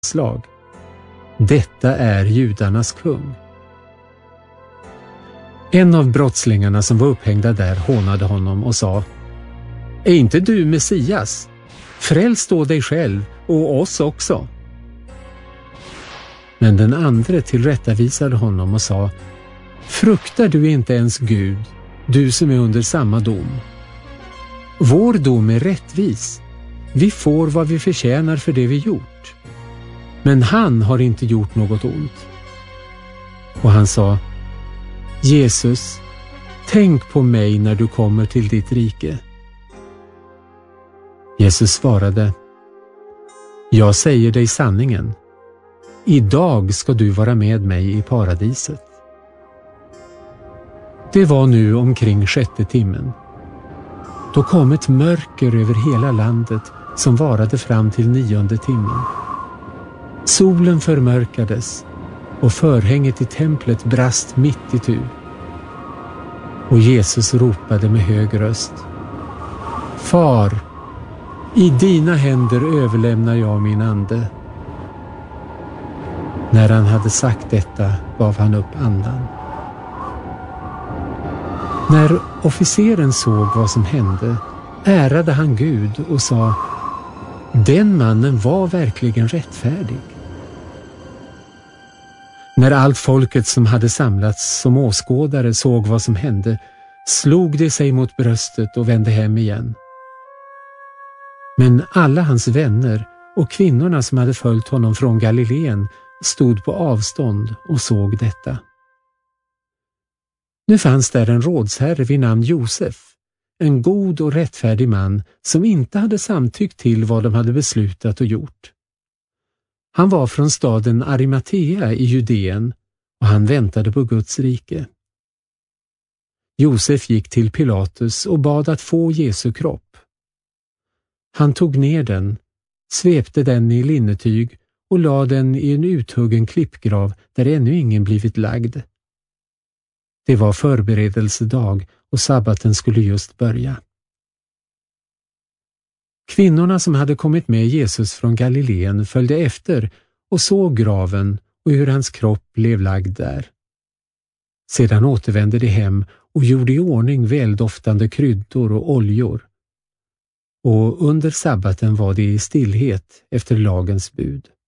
slag: Detta är judarnas kung. En av brottslingarna som var upphängda där hånade honom och sa: Är inte du Messias? Fräls då dig själv och oss också. Men den andre tillrättavisade honom och sa: Fruktar du inte ens Gud, du som är under samma dom? Vår dom är rättvis. Vi får vad vi förtjänar för det vi gjort. Men han har inte gjort något ont. Och han sa: Jesus, tänk på mig när du kommer till ditt rike. Jesus svarade: Jag säger dig sanningen. Idag ska du vara med mig i paradiset. Det var nu omkring 6:e timmen. Då kom ett mörker över hela landet som varade fram till 9:e timmen. Solen förmörkades och förhänget i templet brast mitt itu. Och Jesus ropade med hög röst: Far, i dina händer överlämnar jag min ande. När han hade sagt detta gav han upp andan. När officeren såg vad som hände ärade han Gud och sa: Den mannen var verkligen rättfärdig. När allt folket som hade samlats som åskådare såg vad som hände slog de sig mot bröstet och vände hem igen. Men alla hans vänner och kvinnorna som hade följt honom från Galileen stod på avstånd och såg detta. Nu fanns där en rådsherre vid namn Josef, en god och rättfärdig man som inte hade samtyckt till vad de hade beslutat och gjort. Han var från staden Arimatea i Judeen och han väntade på Guds rike. Josef gick till Pilatus och bad att få Jesu kropp. Han tog ner den, svepte den i linnetyg och lade den i en uthuggen klippgrav där ännu ingen blivit lagd. Det var förberedelsedag och sabbaten skulle just börja. Kvinnorna som hade kommit med Jesus från Galileen följde efter och såg graven och hur hans kropp blev lagd där. Sedan återvände de hem och gjorde i ordning väldoftande kryddor och oljor. Och under sabbaten var det i stillhet efter lagens bud.